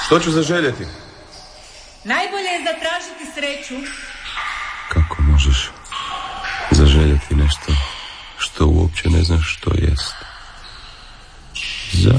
Što ću zaželjeti? Najbolje je zatražiti sreću. Kako možeš zaželjeti nešto što uopće ne znaš što jest? Za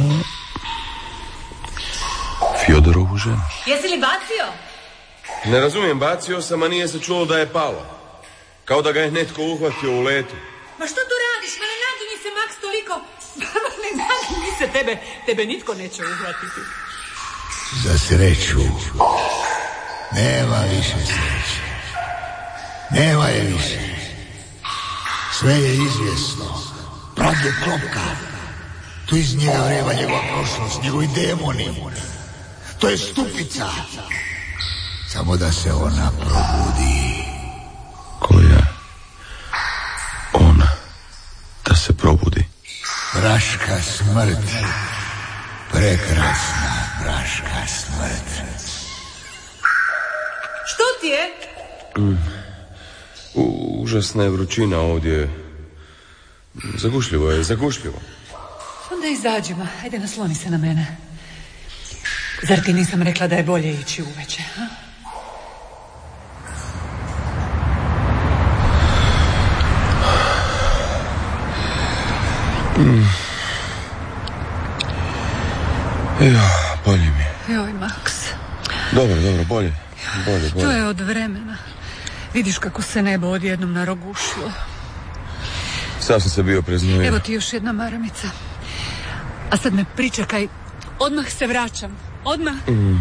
Fjodorovu ženu. Jesi li bacio? Ne razumijem, bacio sam, a nije se čulo da je palo. Kao da ga je netko uhvatio u letu. Ma što tu radiš? Ma ne naginji se, Max, toliko. Ne naginji se, tebe nitko neće uhvatiti. Za sreću. Nema više sreće. Nema je više. Sve je izvjesno. Prag je klopka. Tu iz njega vreba njegova prošlost, njegovi demoni. To je stupica. Samo da se ona probudi. Koja? Ona. Da se probudi. Praška smrt. Prekrasna praška smrt. Što ti je? Užasna je vrućina ovdje. Zagušljivo je, zagušljivo. Onda izađimo. Ajde, nasloni se na mene. Zar ti nisam rekla da je bolje ići uveče, ha? Bolje mi je. Joj, Max. Dobro, bolje. To je od vremena. Vidiš kako se nebo odjednom narogušilo. Sad sam se bio preznojio. Evo ti još jedna maramica. A sad me pričekaj. Odmah se vraćam. Odmah.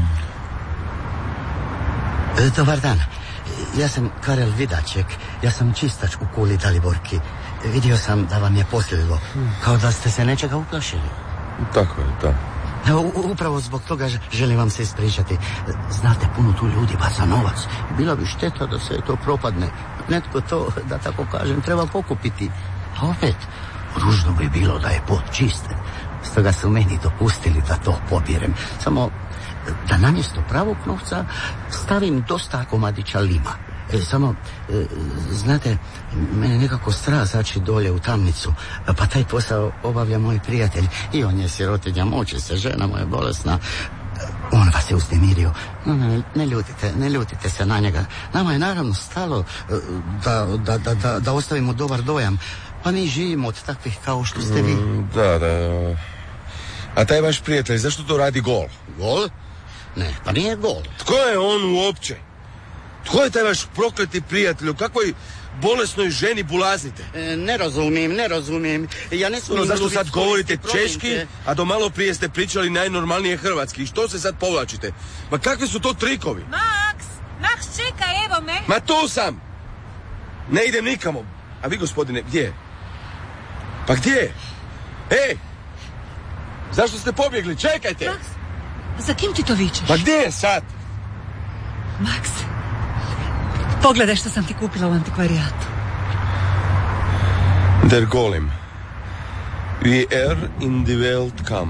Dobar dan. Ja sam Karel Vidaček. Ja sam čistač u kuli Daliborki. Vidio sam da vam je posljedilo. Kao da ste se nečega uplašili. Tako je, da. Upravo zbog toga želim vam se ispričati. Znate, puno tu ljudi baca novac. Bila bi šteta da se to propadne. Netko to, da tako kažem, treba pokupiti. A opet, ružno bi bilo da je pod čist. Stoga su meni dopustili da to pobjerem. Samo da namjesto pravog novca stavim dosta komadića lima. Znate, mene nekako strah zaći dolje u tamnicu, pa taj posao obavlja moj prijatelj. I on je sirotinja, muči se, žena mu je bolesna. On vas je uznemirio. No, ne ljutite se na njega. Nama je naravno stalo da ostavimo dobar dojam. Pa mi živimo od takvih kao što ste vi. Da. A taj vaš prijatelj, zašto to radi gol? Gol? Ne, pa nije gol. Tko je on uopće? Tko je taj vaš prokleti prijatelj? O kakvoj bolesnoj ženi bulaznite? Ne razumijem. Ja ne smijem... Zašto sad govorite češki, a do malo prije ste pričali najnormalnije hrvatski? I što se sad povlačite? Ma kakvi su to trikovi? Max, čekaj, evo me. Ma tu sam! Ne idem nikamo. A vi, gospodine, gdje? Pa gdje? Ej! Zašto ste pobjegli? Čekajte! Max, za kim ti to vičeš? Pa gdje je sad? Max, pogledaj što sam ti kupila u antikvarijatu. Der Golem. Wie in die Welt kam.